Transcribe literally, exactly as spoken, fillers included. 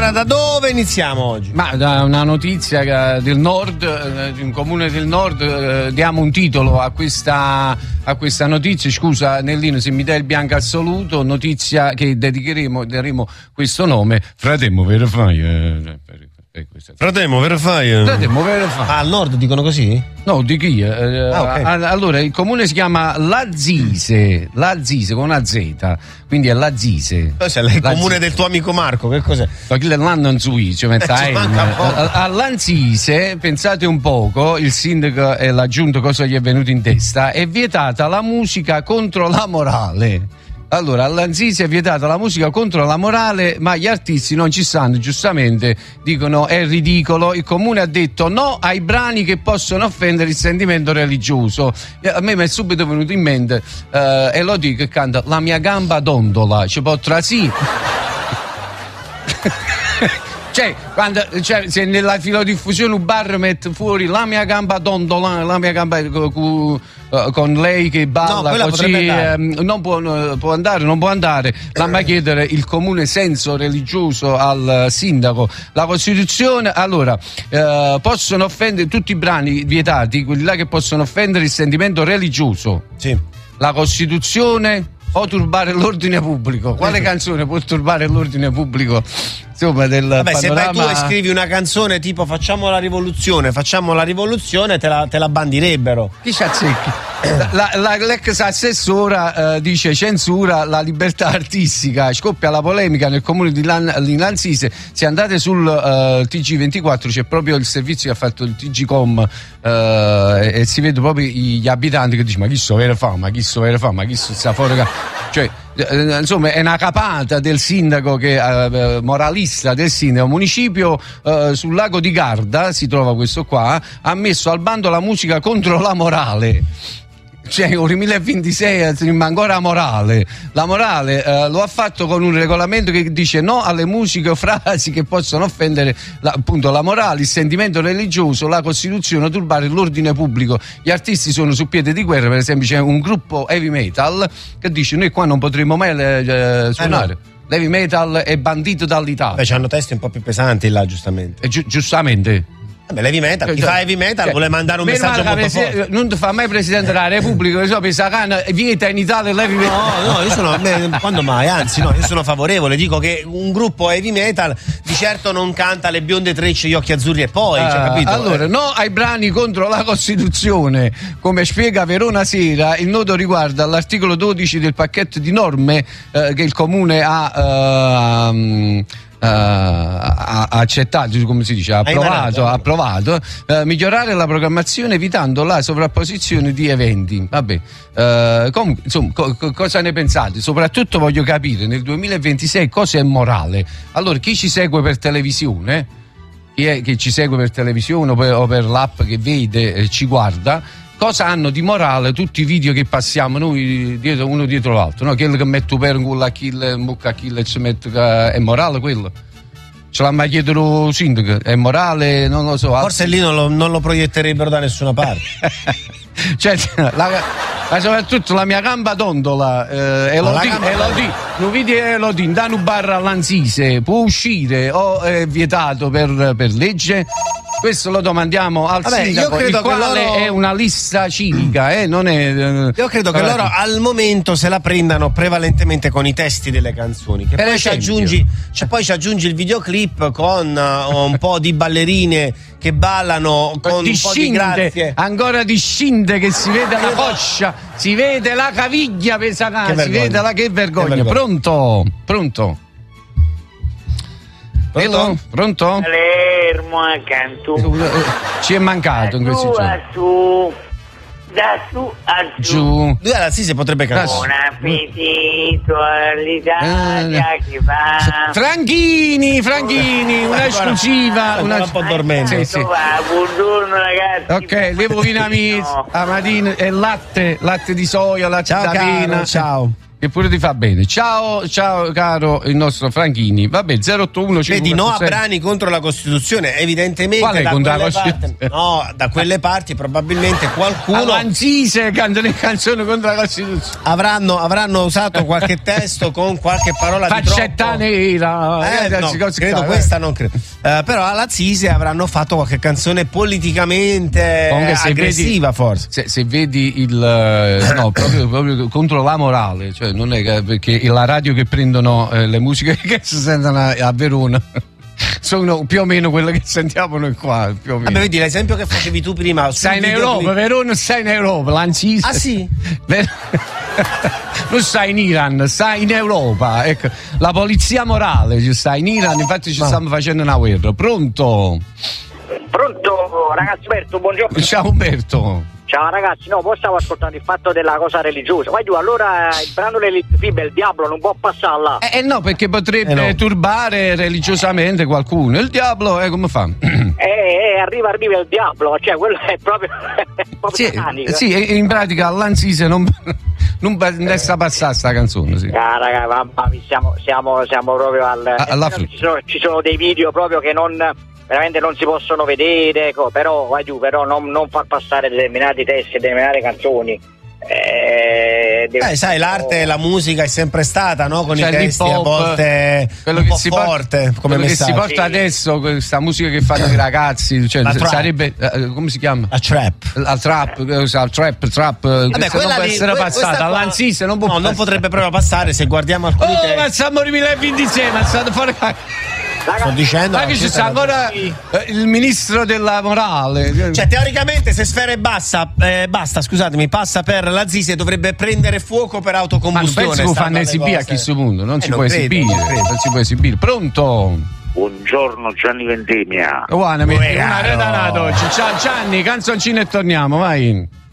Allora, da dove iniziamo oggi? Ma da una notizia del nord, di un comune del nord, diamo un titolo a questa, a questa notizia. Scusa Nellino se mi dai il bianco assoluto, notizia che dedicheremo, daremo questo nome, Fratello Verify. Eh, Fratello Verify. Fratello Verify. Ah, al nord dicono così? No, di chi? Eh, ah, okay. Allora, il comune si chiama Lazise, Lazise con una Z, quindi è Lazise. Cos'è il comune del tuo amico Marco? Che cos'è? L'anno in Sui, cioè metta eh, a, a Lanzise, pensate un poco, il sindaco e l'aggiunto cosa gli è venuto in testa, è vietata la musica contro la morale. Allora, a Lanzise è vietata la musica contro la morale, ma gli artisti non ci stanno, giustamente dicono è ridicolo. Il comune ha detto no ai brani che possono offendere il sentimento religioso. A me mi è subito venuto in mente eh, Elodie che canta La mia gamba dondola, ci può trasì. Cioè, quando, cioè, se nella filodiffusione un bar mette fuori la mia gamba dondola, la mia gamba cu, uh, con lei che balla no, così, eh, non può, uh, può andare, non può andare. L'ha chiedere il comune senso religioso al sindaco. La Costituzione, allora, uh, possono offendere tutti i brani vietati, quelli là che possono offendere il sentimento religioso. Sì. La Costituzione o turbare l'ordine pubblico. Quale canzone può turbare l'ordine pubblico? Insomma, del Vabbè, panorama... se vai tu e scrivi una canzone tipo facciamo la rivoluzione, facciamo la rivoluzione, te la, te la bandirebbero. Chi ci azzecchi? La, la, l'ex assessora eh, dice censura la libertà artistica, scoppia la polemica nel comune di, Lan, di Lanzise. Se andate sul uh, T G ventiquattro c'è proprio il servizio che ha fatto il T G Com uh, e, e si vede proprio gli abitanti che dicono ma chi so vero fa, ma chi so vero fa, ma chi so sta fuori, cioè eh, insomma è una capata del sindaco che eh, moralista del sindaco municipio eh, sul lago di Garda si trova questo qua, ha messo al bando la musica contro la morale. Cioè, nel duemilaventisei ma ancora morale. La morale eh, lo ha fatto con un regolamento che dice no alle musiche o frasi che possono offendere la, appunto la morale, il sentimento religioso, la Costituzione, turbare l'ordine pubblico. Gli artisti sono su piede di guerra, per esempio c'è un gruppo heavy metal che dice noi qua non potremo mai eh, suonare. Eh no. L'heavy metal è bandito dall'Italia. Beh, c'hanno testi un po' più pesanti là, giustamente. E gi- giustamente. Vabbè, l'heavy metal, chi fa heavy metal cioè, vuole mandare un messaggio molto presi- forte. Non ti fa mai Presidente della Repubblica, so, per Sacana vieta in Italia l'heavy metal. No, no, io sono, beh, quando mai, anzi no, io sono favorevole, dico che un gruppo heavy metal di certo non canta le bionde trecce, gli occhi azzurri e poi, uh, cioè, capito? Allora, eh. no ai brani contro la Costituzione, come spiega Verona Sera, il nodo riguarda l'articolo dodici del pacchetto di norme eh, che il Comune ha... Uh, Uh, ha accettato, come si dice, ha approvato, ha approvato uh, migliorare la programmazione evitando la sovrapposizione di eventi. Vabbè, uh, comunque, insomma, co- co- cosa ne pensate? Soprattutto voglio capire nel duemilaventisei cosa è morale. Allora, chi ci segue per televisione, chi è che ci segue per televisione o per, o per l'app che vede e ci guarda, cosa hanno di morale tutti i video che passiamo noi dietro, uno dietro l'altro, no? Quello che mette per un culo a kill, mucca a kill, ci mette, è morale quello? Ce l'ha mai chiesto il sindaco? È morale? Non lo so. Forse lì non lo, non lo proietterebbero da nessuna parte. Cioè, la, ma soprattutto la mia gamba dondola, eh, Elodie, gamba Elodie, non vedi Elodie, da un bar a Lanzise, può uscire o è vietato per, per legge? Questo lo domandiamo al Vabbè, sindaco, io credo il quale che loro... è una lista civica, eh, non è... Eh, io credo che loro al momento se la prendano prevalentemente con i testi delle canzoni, che poi ci, aggiungi, cioè poi ci aggiungi il videoclip con uh, un po' di ballerine che ballano con di un po' scinde, di grazie. Ancora di scinde che si vede la coscia, si vede la caviglia pesata, si vede la che vergogna. Che vergogna. Pronto? Pronto? Pronto? Pronto? Palermo accanto. Ci è mancato in questi giorni. Su, da su a giù. Giù. Lui alla Sisi potrebbe cantare. Buon appetito all'Italia eh, che va. Franchini, Franchini, una esclusiva. Una un po' dormente. Sì, sì. Buongiorno ragazzi. Ok, levo vinamisi, amadina e latte, latte di soia, latte ciao, d'avena. Ciao. che pure ti fa bene. Ciao, ciao caro il nostro Franchini. Vabbè, zero otto uno Vedi, no a brani contro la Costituzione, evidentemente. Quale da contro la quelle Costituzione? Parti, no, da quelle parti probabilmente qualcuno Avanzise cantano canzoni contro la Costituzione. Avranno, avranno usato qualche testo con qualche parola di faccetta nera. Eh, no, credo questa non credo. Uh, però alla Zise avranno fatto qualche canzone politicamente aggressiva, vedi, forse. Se, se vedi il no, proprio, proprio contro la morale, cioè non è che, perché la radio che prendono eh, le musiche che si sentono a, a Verona sono più o meno quelle che sentiamo noi qua. Più o meno. Vabbè, vedi l'esempio che facevi tu prima. Stai in Europa, Verona stai in Europa, l'Anzise. Ah sì? Non stai in Iran, stai in Europa. Ecco, la polizia morale ci sta in Iran, infatti ci Ma. stiamo facendo una guerra. Pronto? Pronto, ragazzi, Umberto, buongiorno. Ciao Umberto. Ciao ragazzi, no, poi stavo ascoltando il fatto della cosa religiosa. Vai giù, allora il brano delle Fibe, il diavolo non può passare là. Eh, eh no, perché potrebbe eh no. turbare religiosamente qualcuno. Il diavolo, eh, come fa? Eh, eh, arriva, arriva il diavolo, cioè quello è proprio, è proprio sì, sì, in pratica l'Anzise non... non resta passare sta canzone, sì. Ah, raga, mamma, siamo, siamo, siamo proprio al... A, alla ci, sono, ci sono dei video proprio che non... veramente non si possono vedere, ecco, però vai giù, però non, non far passare determinati testi, determinate canzoni. Eh, eh, sai, l'arte e la musica è sempre stata, no? Con cioè, i testi a volte quello un che po' si forte porta, come quello messaggio. che si porta sì. adesso, questa musica che fanno i ragazzi, cioè sarebbe uh, come si chiama? La trap. La trap, la trap, trap. Vabbè, non può lì, essere que- passata, all'Anzise non può No, passare. non potrebbe proprio passare se guardiamo alcuni oh, testi. ma siamo duemilaventisei, ma state fuori. Sto dicendo, ma che ci sta ancora eh, il ministro della morale. Cioè, teoricamente, se Sfere bassa, eh, basta, scusatemi, passa per la Zise, dovrebbe prendere fuoco per autocombustione. Ma non penso che fanno esibire a questo mondo, non eh, si non può credo, esibire, non, non si può esibire. Pronto? Buongiorno Gianni Vendemmia. Guarda, una redanato oggi. Ciao Gianni, canzoncino e torniamo, vai.